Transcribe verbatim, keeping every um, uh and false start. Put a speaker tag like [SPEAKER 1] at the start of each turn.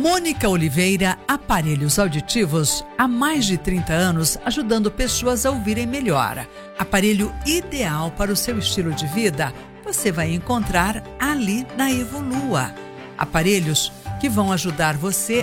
[SPEAKER 1] Mônica Oliveira, aparelhos auditivos, há mais de trinta anos ajudando pessoas a ouvirem melhor. Aparelho ideal para o seu estilo de vida, você vai encontrar ali na Evolua. Aparelhos que vão ajudar você